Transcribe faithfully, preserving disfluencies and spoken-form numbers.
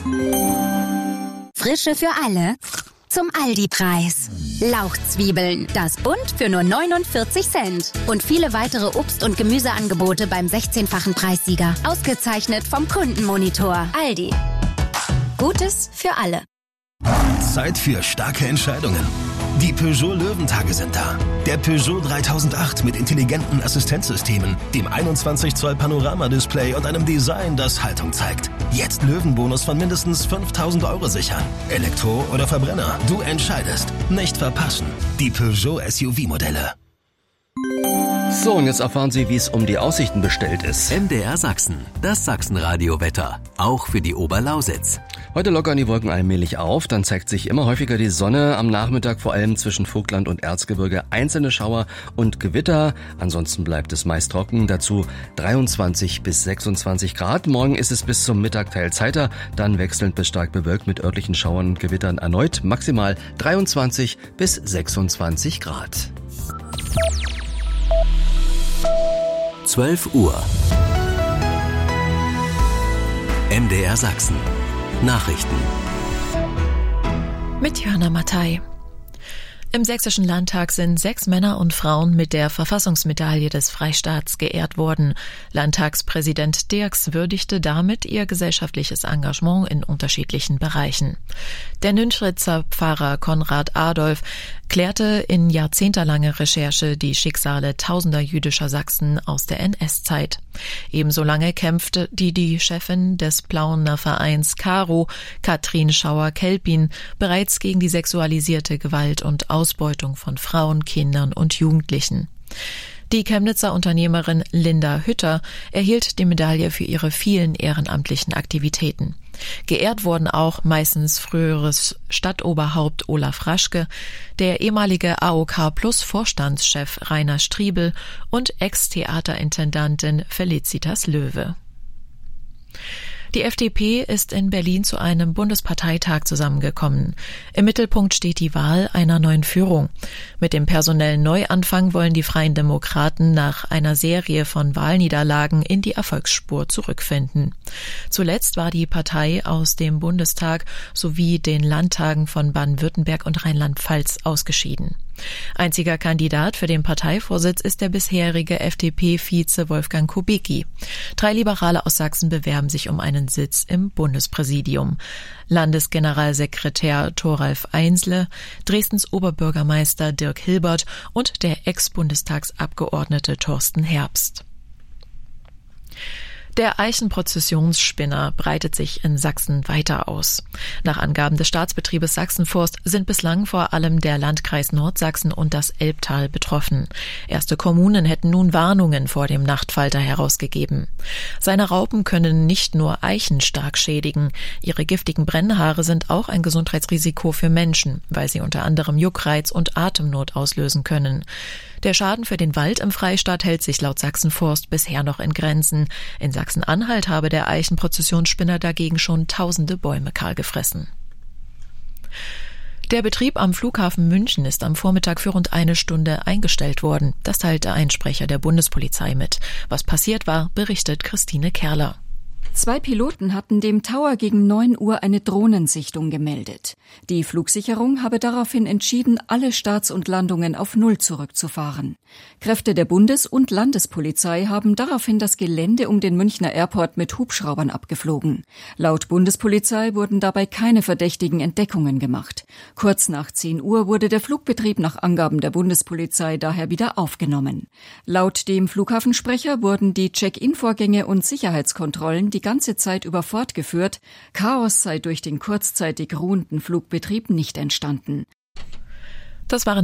Frische für alle zum Aldi-Preis. Lauchzwiebeln, das Bund für nur neunundvierzig Cent. Und viele weitere Obst- und Gemüseangebote beim sechzehnfachen Preissieger. Ausgezeichnet vom Kundenmonitor. Aldi. Gutes für alle. Zeit für starke Entscheidungen. Die Peugeot Löwentage sind da. Der Peugeot dreitausendacht mit intelligenten Assistenzsystemen, dem einundzwanzig Zoll Panoramadisplay und einem Design, das Haltung zeigt. Jetzt Löwenbonus von mindestens fünftausend Euro sichern. Elektro oder Verbrenner, du entscheidest. Nicht verpassen. Die Peugeot S U V-Modelle. So, und jetzt erfahren Sie, wie es um die Aussichten bestellt ist. M D R Sachsen, das Sachsen-Radio-Wetter, auch für die Oberlausitz. Heute lockern die Wolken allmählich auf, dann zeigt sich immer häufiger die Sonne. Am Nachmittag vor allem zwischen Vogtland und Erzgebirge einzelne Schauer und Gewitter. Ansonsten bleibt es meist trocken, dazu dreiundzwanzig bis sechsundzwanzig Grad. Morgen ist es bis zum Mittag teils heiter, dann wechselnd bis stark bewölkt mit örtlichen Schauern und Gewittern erneut. Maximal dreiundzwanzig bis sechsundzwanzig Grad. zwölf Uhr. M D R Sachsen. Nachrichten. Mit Johanna Mattei. Im Sächsischen Landtag sind sechs Männer und Frauen mit der Verfassungsmedaille des Freistaats geehrt worden. Landtagspräsident Dirks würdigte damit ihr gesellschaftliches Engagement in unterschiedlichen Bereichen. Der Nünchritzer Pfarrer Konrad Adolf klärte in jahrzehntelanger Recherche die Schicksale tausender jüdischer Sachsen aus der N S-Zeit. Ebenso lange kämpfte die, die Chefin des Plauener Vereins Caro, Katrin Schauer-Kelpin, bereits gegen die sexualisierte Gewalt und Ausbeutung von Frauen, Kindern und Jugendlichen. Die Chemnitzer Unternehmerin Linda Hütter erhielt die Medaille für ihre vielen ehrenamtlichen Aktivitäten. Geehrt wurden auch meistens früheres Stadtoberhaupt Olaf Raschke, der ehemalige A O K Plus Vorstandschef Rainer Striebel und Ex-Theaterintendantin Felicitas Löwe. Die F D P ist in Berlin zu einem Bundesparteitag zusammengekommen. Im Mittelpunkt steht die Wahl einer neuen Führung. Mit dem personellen Neuanfang wollen die Freien Demokraten nach einer Serie von Wahlniederlagen in die Erfolgsspur zurückfinden. Zuletzt war die Partei aus dem Bundestag sowie den Landtagen von Baden-Württemberg und Rheinland-Pfalz ausgeschieden. Einziger Kandidat für den Parteivorsitz ist der bisherige F D P-Vize Wolfgang Kubicki. Drei Liberale aus Sachsen bewerben sich um einen Sitz im Bundespräsidium. Landesgeneralsekretär Thoralf Einsle, Dresdens Oberbürgermeister Dirk Hilbert und der Ex-Bundestagsabgeordnete Thorsten Herbst. Der Eichenprozessionsspinner breitet sich in Sachsen weiter aus. Nach Angaben des Staatsbetriebes Sachsenforst sind bislang vor allem der Landkreis Nordsachsen und das Elbtal betroffen. Erste Kommunen hätten nun Warnungen vor dem Nachtfalter herausgegeben. Seine Raupen können nicht nur Eichen stark schädigen. Ihre giftigen Brennhaare sind auch ein Gesundheitsrisiko für Menschen, weil sie unter anderem Juckreiz und Atemnot auslösen können. Der Schaden für den Wald im Freistaat hält sich laut Sachsenforst bisher noch in Grenzen. In Sachsen-Anhalt habe der Eichenprozessionsspinner dagegen schon tausende Bäume kahl gefressen. Der Betrieb am Flughafen München ist am Vormittag für rund eine Stunde eingestellt worden. Das teilte ein Sprecher der Bundespolizei mit. Was passiert war, berichtet Christine Kerler. Zwei Piloten hatten dem Tower gegen neun Uhr eine Drohnensichtung gemeldet. Die Flugsicherung habe daraufhin entschieden, alle Starts und Landungen auf Null zurückzufahren. Kräfte der Bundes- und Landespolizei haben daraufhin das Gelände um den Münchner Airport mit Hubschraubern abgeflogen. Laut Bundespolizei wurden dabei keine verdächtigen Entdeckungen gemacht. Kurz nach zehn Uhr wurde der Flugbetrieb nach Angaben der Bundespolizei daher wieder aufgenommen. Laut dem Flughafensprecher wurden die Check-in-Vorgänge und Sicherheitskontrollen die ganze Zeit über fortgeführt. Chaos sei durch den kurzzeitig ruhenden Flugbetrieb nicht entstanden. Das waren